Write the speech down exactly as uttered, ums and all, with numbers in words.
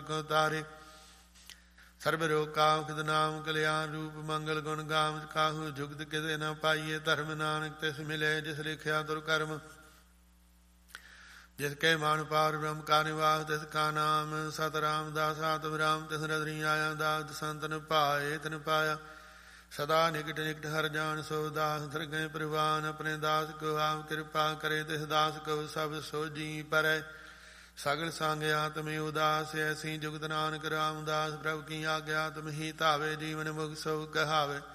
को तारे। सर्व रोग काम किद नाम कल्याण रूप मंगल गुण गाम काहू जुगत किद न पाइये धर्म नानक तिस मिले जिस लिखिया दुर्कर्म। जिसके मान पार ब्रह्म का निवास तिसका नाम सतराम दास आत्मराम। तिस रदरी आया दास संतन पाए तिन पाया सदा निकट निकट हर जान सो दास। धर गए प्रवान अपने दास को आम कृपा करे तिस दास को सब सोजी परै। सगल सांग आत्म उदास ऐसी जुगत नानक रामदास। प्रभु की आज्ञा तुम ही तावे जीवन मुख सो कहावे।